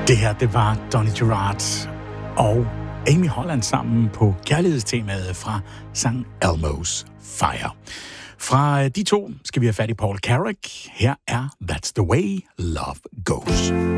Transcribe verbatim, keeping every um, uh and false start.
Det her, det var Donny Gerard og Amy Holland sammen på kærlighedstemaet fra Sankt Elmo's Fire. Fra de to skal vi have fat i Paul Carrack. Her er That's the Way Love Goes.